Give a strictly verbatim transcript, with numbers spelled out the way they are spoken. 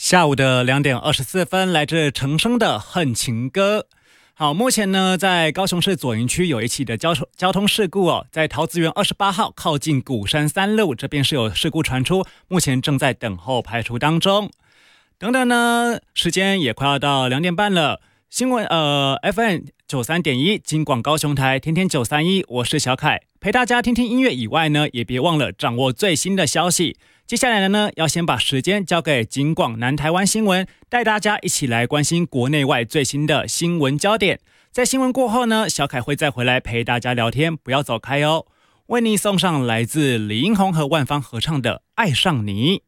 下午的两点二十四分，来自陈升的《恨情歌》。好，目前呢，在高雄市左营区有一起的交交通事故哦，在桃子园二十八号靠近鼓山三路这边是有事故传出，目前正在等候排除当中。等等呢，时间也快要到两点半了。新闻呃 F M 九三点一金广高雄台天天九三一，我是小凯，陪大家听听音乐以外呢，也别忘了掌握最新的消息。接下来呢，要先把时间交给警广南台湾新闻，带大家一起来关心国内外最新的新闻焦点。在新闻过后呢，小凯会再回来陪大家聊天，不要走开哦。为你送上来自李英宏和万芳合唱的《爱上你》。